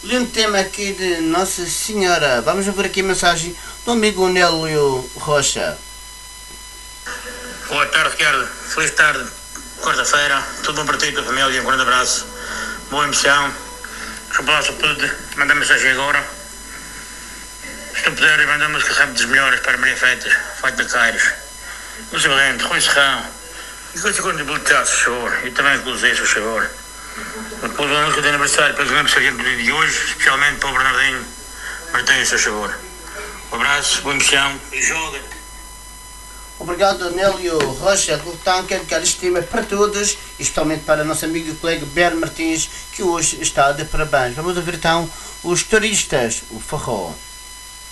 Lindo tema aqui de Nossa Senhora. Vamos ouvir aqui a mensagem do amigo Nélio Rocha. Boa tarde, Ricardo. Feliz tarde. Quarta-feira. Tudo bom para ti e tua família. Um grande abraço. Boa emissão. Desculpa só pude mandar mensagem agora. Se tu puderes, manda música Rap dos Melhores para Maria Feitas, Feita Caires. Lúcio Valente, Rui Serrão. E coisa quando de Bultaço, por favor. E também com os ex, por favor. Depois uma música de aniversário para os aniversariantes do dia de hoje, especialmente para o Bernardinho Martins, por favor. Um abraço, boa emissão e joga. Obrigado, Nélio Rocha, que está a dedicar este tema para todos, especialmente para o nosso amigo e colega Ber Martins, que hoje está de parabéns. Vamos ouvir então os turistas, o forró.